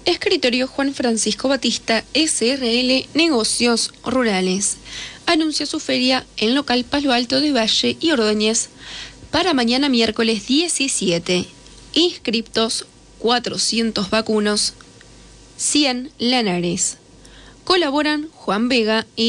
Escritorio Juan Francisco Batista, SRL Negocios Rurales. Anuncia su feria en local Palo Alto de Valle y Ordóñez para mañana miércoles 17. Inscriptos 400 vacunos, 100 lanares. Colaboran Juan Vega y